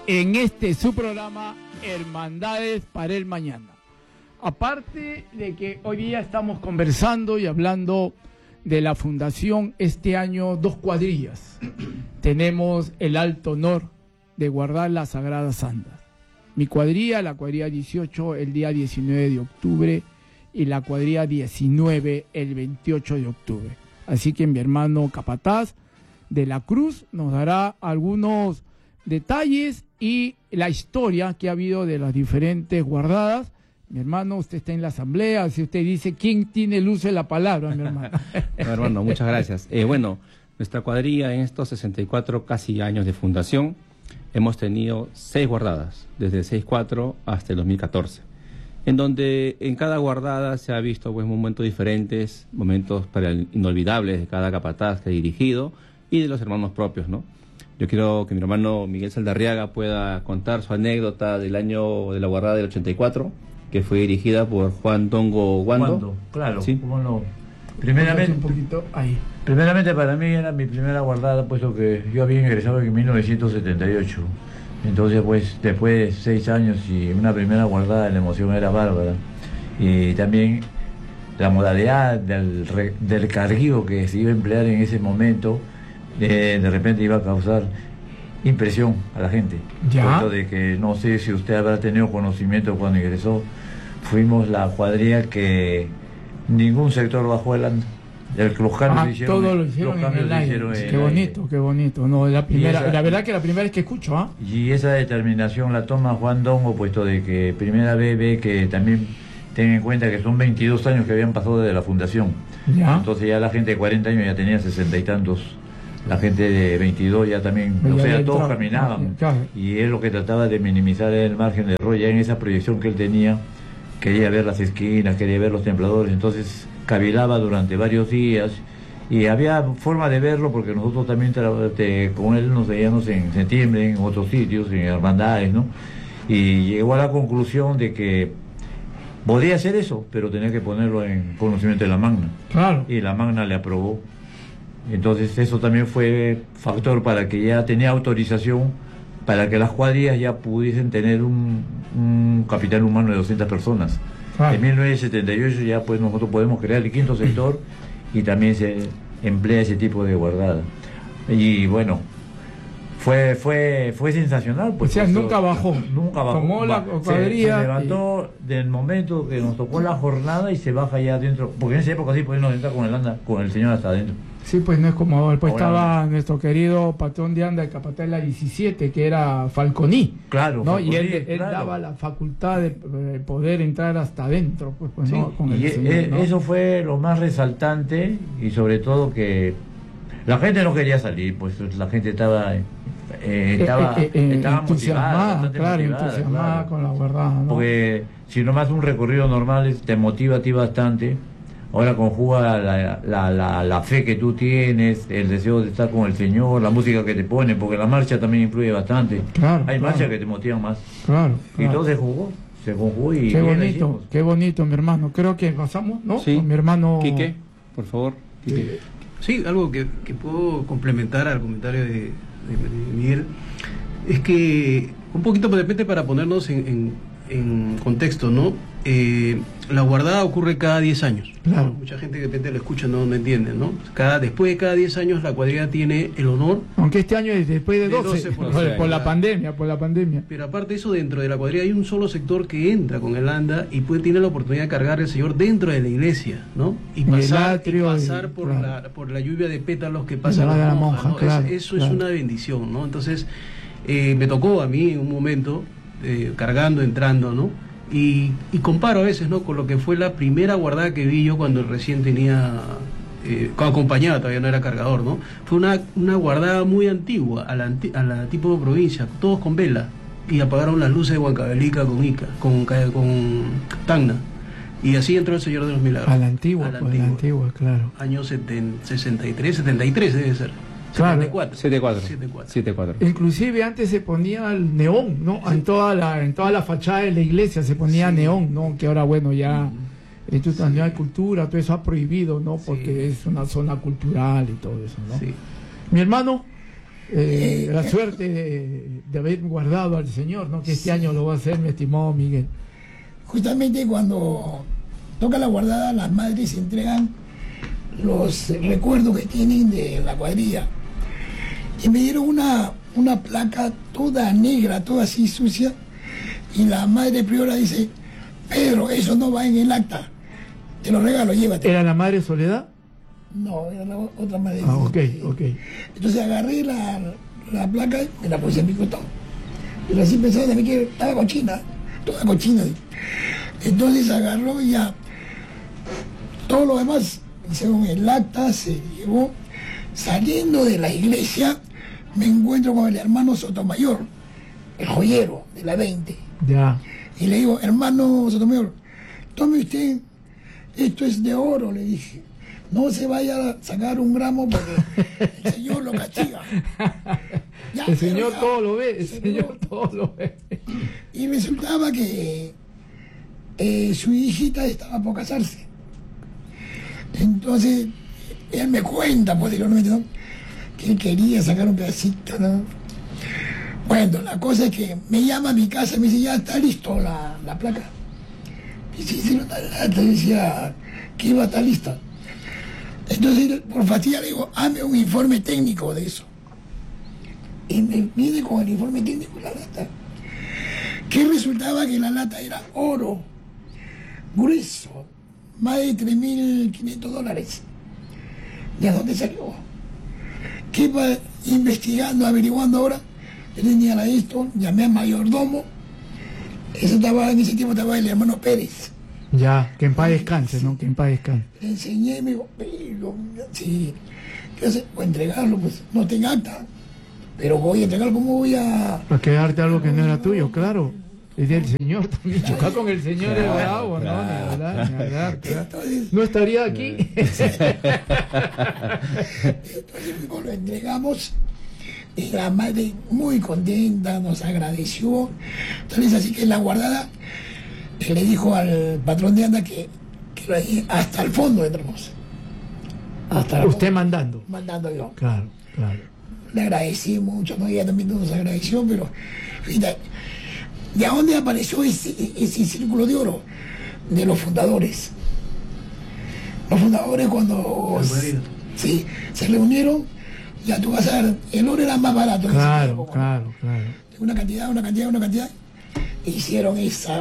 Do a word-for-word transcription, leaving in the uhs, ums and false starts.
en este su programa Hermandades para el Mañana. Aparte de que hoy día estamos conversando y hablando de la fundación, este año dos cuadrillas. Tenemos el alto honor de guardar las sagradas andas. Mi cuadrilla, la cuadrilla dieciocho, el día diecinueve de octubre, y la cuadrilla diecinueve, el veintiocho de octubre. Así que mi hermano Capataz de la Cruz nos dará algunos detalles y la historia que ha habido de las diferentes guardadas. Mi hermano, usted está en la asamblea, si usted dice, ¿quién tiene el uso de la palabra, mi hermano? No, hermano, muchas gracias. Eh, bueno, nuestra cuadrilla en estos sesenta y cuatro casi años de fundación, hemos tenido seis guardadas, desde el sesenta y cuatro hasta el dos mil catorce, en donde en cada guardada se ha visto pues momentos diferentes, momentos para el, inolvidables de cada capataz que ha dirigido y de los hermanos propios, ¿no? Yo quiero que mi hermano Miguel Saldarriaga pueda contar su anécdota del año de la guardada del ochenta y cuatro, que fue dirigida por Juan Tongo Guando. Guando, claro, ¿sí? cómo no. Primeramente, un poquito ahí. primeramente para mí era mi primera guardada, puesto que yo había ingresado en mil novecientos setenta y ocho. Entonces, pues, después de seis años y una primera guardada, la emoción era bárbara. Y también la modalidad del, re, del carguío que se iba a emplear en ese momento, de, de repente iba a causar impresión a la gente. ¿Ya? Puesto de que no sé si usted habrá tenido conocimiento cuando ingresó, fuimos la cuadrilla que ningún sector bajó el anda. El, los cambios Ah, se hicieron, todo lo hicieron los en el aire. hicieron en Qué el bonito, aire. qué bonito. No, la primera, esa, la verdad que la primera vez que escucho, ¿ah? ¿eh? Y esa determinación la toma Juan Dongo, puesto de que primera vez ve que también ten en cuenta que son veintidós años que habían pasado desde la fundación. Ya. Entonces ya la gente de cuarenta años ya tenía sesenta y tantos. La gente de veintidós ya también, Ya o sea, había todos entrado, caminaban. claro. Y él lo que trataba de minimizar el margen de error, ya en esa proyección que él tenía, quería ver las esquinas, quería ver los templadores, entonces cavilaba durante varios días. Y había forma de verlo porque nosotros también te, con él nos veíamos en septiembre, en otros sitios, en hermandades, ¿no? Y llegó a la conclusión de que podía hacer eso, pero tenía que ponerlo en conocimiento de la Magna. Claro. Y la Magna le aprobó. Entonces eso también fue factor para que ya tenía autorización para que las cuadrillas ya pudiesen tener un, un capital humano de doscientas personas. Claro. En mil novecientos setenta y ocho ya pues nosotros podemos crear el quinto sector y también se emplea ese tipo de guardada. Y bueno, fue fue fue sensacional. Pues, o sea, pues, nunca bajó. Nunca bajó. Tomó la Se, cuadrilla se levantó y... del momento que nos tocó la jornada y se baja ya adentro. Porque en esa época sí podemos entrar con el anda, con el señor hasta adentro. Sí, pues no es como ahora. Pues Ahora estaba no. nuestro querido patrón de anda, el capataz de la diecisiete, que era Falconí. Claro, ¿no? Falconí, Y él, él claro. daba la facultad de eh, poder entrar hasta adentro. Pues, pues Sí, no, con y el señor, e- ¿no? eso fue lo más resaltante y sobre todo que la gente no quería salir, pues la gente estaba eh, estaba, Eh, eh, eh, estaba entusiasmada, motivada, bastante claro, motivada, entusiasmada claro. con la guardada, ¿no? Porque si nomás un recorrido normal es- te motiva a ti bastante. Ahora conjuga la, la, la, la fe que tú tienes, el deseo de estar con el Señor, la música que te pone, porque la marcha también influye bastante. Claro, Hay claro. marchas que te motivan más. Claro, Y claro. todo se jugó, se conjugó y Qué bien la bonito, hicimos. qué bonito, mi hermano. Creo que pasamos, ¿no? Sí. Con mi hermano Quique, por favor. Quique. Eh, Sí, algo que, que puedo complementar al comentario de, de, de Miguel es que un poquito de repente para ponernos en, en, en contexto, ¿no? Eh, la guardada ocurre cada diez años. Claro. ¿no? Mucha gente de repente lo escucha, no, no entiende, ¿no? Cada, después de cada diez años la cuadrilla tiene el honor. Aunque este año es después de De doce, doce por por, doce por la años. pandemia, por la pandemia. Pero aparte de eso, dentro de la cuadrilla hay un solo sector que entra con el anda y puede, tiene la oportunidad de cargar el Señor dentro de la iglesia, ¿no? Y En el pasar, y atrio pasar y- por, claro. la, por la lluvia de pétalos que pasa la de la la monja, ¿no? claro, Es- eso claro. es una bendición, ¿no? Entonces, eh, me tocó a mí en un momento, eh, cargando, entrando, ¿no? Y, y comparo a veces, ¿no? Con lo que fue la primera guardada que vi yo cuando recién tenía... Eh, acompañaba, todavía no era cargador, ¿no? Fue una, una guardada muy antigua, a la, anti- a la tipo de provincia, todos con vela, y apagaron las luces de Huancavelica con Ica, con, ca- con Tacna, y así entró el Señor de los Milagros. A la antigua, A la pues, a la antigua, claro. Año seten- sesenta y tres, setenta y tres debe ser. Claro. setenta y cuatro. siete cuatro. setenta y cuatro. siete cuatro. Inclusive antes se ponía el neón, ¿no? En toda la en toda la fachada de la iglesia se ponía Sí. neón, ¿no? Que ahora, bueno, ya Mm. esto también hay cultura, todo eso ha prohibido, ¿no? Porque Sí. es una zona cultural y todo eso, ¿no? Sí. Mi hermano, eh, Eh, la suerte de, de haber guardado al Señor, ¿no? Que este año lo va a hacer, mi estimado Miguel. Justamente cuando toca la guardada, las madres entregan los recuerdos que tienen de la cuadrilla. Y me dieron una, una placa toda negra, toda así sucia, y la madre priora dice: Pedro, eso no va en el acta, te lo regalo, llévate. ¿Era la Madre Soledad? No, era la otra madre. Ah, ok, ok. Entonces agarré la, la placa y me la puse en mi costado. Pero así pensaba también que estaba cochina, toda cochina. Entonces agarró y ya todo lo demás, según el acta, se llevó. Saliendo de la iglesia, me encuentro con el hermano Sotomayor, el joyero de la veinte. Ya. Y le digo: hermano Sotomayor, tome usted, esto es de oro, le dije. No se vaya a sacar un gramo porque el Señor lo castiga. Ya, el Señor ya, todo lo ve, el Señor todo lo ve. Y resultaba que eh, su hijita estaba por casarse. Entonces, él me cuenta posteriormente, ¿no?, que él quería sacar un pedacito, ¿no? Bueno, la cosa es que me llama a mi casa y me dice: ya está listo la, la placa. Y sí, sí, la te decía que iba a estar lista. Entonces, por fatiga, le digo: hazme un informe técnico de eso. Y me viene con el informe técnico de la lata. Que resultaba que la lata era oro, grueso, más de tres mil quinientos dólares. ¿De dónde salió? ¿Qué va investigando, averiguando ahora? Yo tenía la esto, llamé al mayordomo. Eso estaba, en ese tiempo estaba el hermano Pérez. Ya, que en paz descanse, ¿no? Que en paz descanse. Le enseñé y me dijo: pero, sí, ¿qué hacer? Voy a entregarlo, pues no tengo acta. Pero voy a entregarlo, ¿cómo voy a...? Para quedarte algo que no era tuyo, claro. Es del Señor también. Chocar con el Señor es bravo, ¿no? Ni hablar, ni hablar, claro. Entonces, No estaría aquí. entonces pues, lo entregamos y la madre muy contenta, nos agradeció. Entonces, así que en la guardada le dijo al patrón de anda que, que lo dejé hasta el fondo entramos. Hasta el Usted fondo, mandando. mandando yo. Claro, claro. Le agradecí mucho, ¿no? Ella también nos agradeció, pero fíjate, ¿de dónde apareció ese, ese círculo de oro? De los fundadores. Los fundadores cuando sí, se reunieron, ya tú vas a ver, el oro era más barato. en ese Claro, tiempo, claro, claro. una cantidad, una cantidad, una cantidad, e hicieron esa